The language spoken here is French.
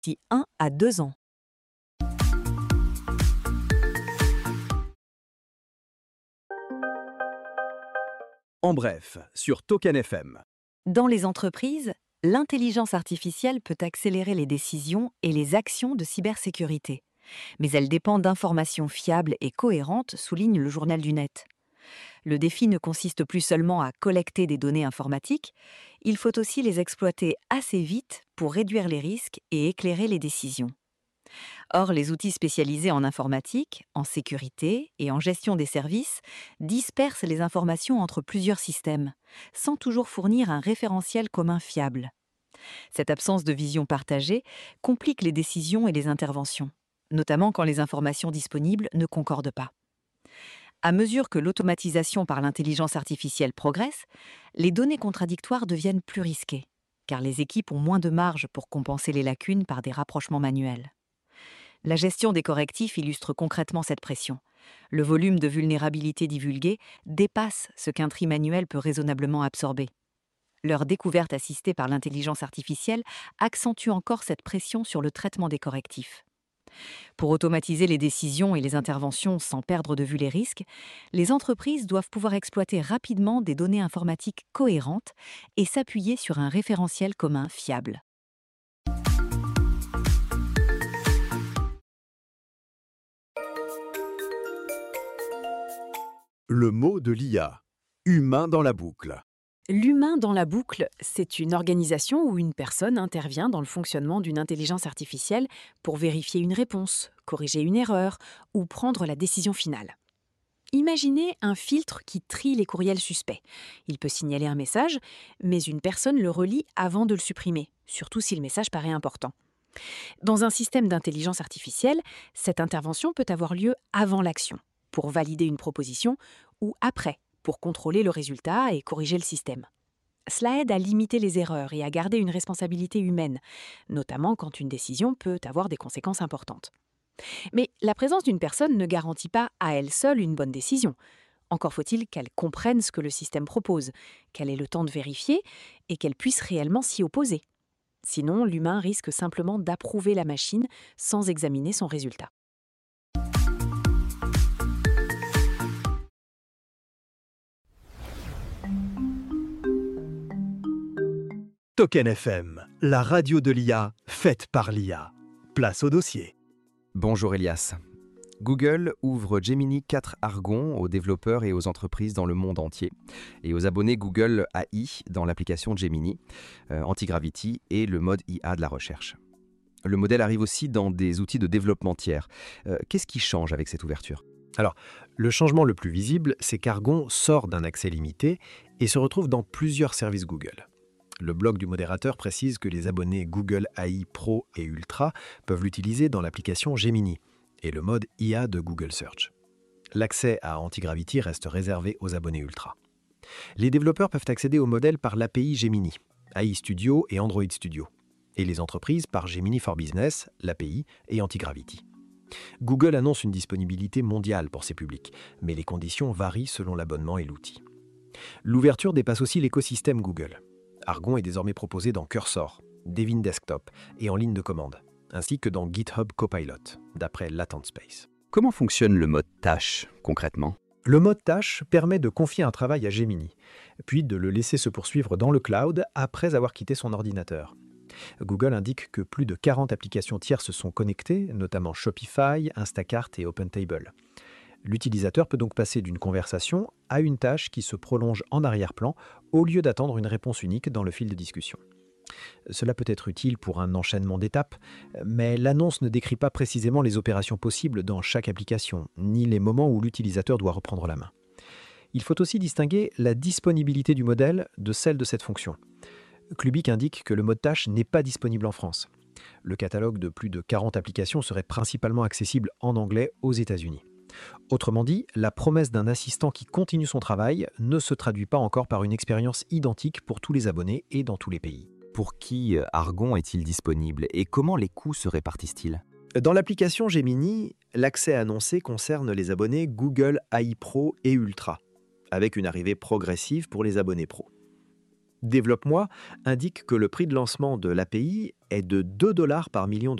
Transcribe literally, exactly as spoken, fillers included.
d'ici un à deux ans. En bref, sur Token F M. Dans les entreprises, l'intelligence artificielle peut accélérer les décisions et les actions de cybersécurité. Mais elle dépend d'informations fiables et cohérentes, souligne le Journal du Net. Le défi ne consiste plus seulement à collecter des données informatiques, il faut aussi les exploiter assez vite pour réduire les risques et éclairer les décisions. Or, les outils spécialisés en informatique, en sécurité et en gestion des services dispersent les informations entre plusieurs systèmes, sans toujours fournir un référentiel commun fiable. Cette absence de vision partagée complique les décisions et les interventions, notamment quand les informations disponibles ne concordent pas. À mesure que l'automatisation par l'intelligence artificielle progresse, les données contradictoires deviennent plus risquées, car les équipes ont moins de marge pour compenser les lacunes par des rapprochements manuels. La gestion des correctifs illustre concrètement cette pression. Le volume de vulnérabilités divulguées dépasse ce qu'un tri manuel peut raisonnablement absorber. Leur découverte assistée par l'intelligence artificielle accentue encore cette pression sur le traitement des correctifs. Pour automatiser les décisions et les interventions sans perdre de vue les risques, les entreprises doivent pouvoir exploiter rapidement des données informatiques cohérentes et s'appuyer sur un référentiel commun fiable. Le mot de l'I A. Humain dans la boucle. L'humain dans la boucle, c'est une organisation où une personne intervient dans le fonctionnement d'une intelligence artificielle pour vérifier une réponse, corriger une erreur ou prendre la décision finale. Imaginez un filtre qui trie les courriels suspects. Il peut signaler un message, mais une personne le relit avant de le supprimer, surtout si le message paraît important. Dans un système d'intelligence artificielle, cette intervention peut avoir lieu avant l'action, pour valider une proposition, ou après, pour contrôler le résultat et corriger le système. Cela aide à limiter les erreurs et à garder une responsabilité humaine, notamment quand une décision peut avoir des conséquences importantes. Mais la présence d'une personne ne garantit pas à elle seule une bonne décision. Encore faut-il qu'elle comprenne ce que le système propose, qu'elle ait le temps de vérifier et qu'elle puisse réellement s'y opposer. Sinon, l'humain risque simplement d'approuver la machine sans examiner son résultat. Token F M, la radio de l'I A, faite par l'I A. Place au dossier. Bonjour Elias. Google ouvre Gemini quatre Argon aux développeurs et aux entreprises dans le monde entier, et aux abonnés Google A I dans l'application Gemini, euh, Antigravity et le mode I A de la recherche. Le modèle arrive aussi dans des outils de développement tiers. Euh, qu'est-ce qui change avec cette ouverture ? Alors, le changement le plus visible, c'est qu'Argon sort d'un accès limité et se retrouve dans plusieurs services Google. Le blog du modérateur précise que les abonnés Google A I Pro et Ultra peuvent l'utiliser dans l'application Gemini et le mode I A de Google Search. L'accès à Antigravity reste réservé aux abonnés Ultra. Les développeurs peuvent accéder au modèle par l'A P I Gemini, A I Studio et Android Studio, et les entreprises par Gemini for Business, l'A P I et Antigravity. Google annonce une disponibilité mondiale pour ces publics, mais les conditions varient selon l'abonnement et l'outil. L'ouverture dépasse aussi l'écosystème Google. Argon est désormais proposé dans Cursor, Devin Desktop et en ligne de commande, ainsi que dans GitHub Copilot, d'après Latent Space. Comment fonctionne le mode tâche, concrètement ? Le mode tâche permet de confier un travail à Gemini, puis de le laisser se poursuivre dans le cloud après avoir quitté son ordinateur. Google indique que plus de quarante applications tierces se sont connectées, notamment Shopify, Instacart et OpenTable. L'utilisateur peut donc passer d'une conversation à une tâche qui se prolonge en arrière-plan au lieu d'attendre une réponse unique dans le fil de discussion. Cela peut être utile pour un enchaînement d'étapes, mais l'annonce ne décrit pas précisément les opérations possibles dans chaque application, ni les moments où l'utilisateur doit reprendre la main. Il faut aussi distinguer la disponibilité du modèle de celle de cette fonction. Clubic indique que le mode tâche n'est pas disponible en France. Le catalogue de plus de quarante applications serait principalement accessible en anglais aux États-Unis. Autrement dit, la promesse d'un assistant qui continue son travail ne se traduit pas encore par une expérience identique pour tous les abonnés et dans tous les pays. Pour qui Argon est-il disponible et comment les coûts se répartissent-ils ? Dans l'application Gemini, l'accès annoncé concerne les abonnés Google A I Pro et Ultra, avec une arrivée progressive pour les abonnés Pro. Développe-moi indique que le prix de lancement de l'A P I est de deux dollars par million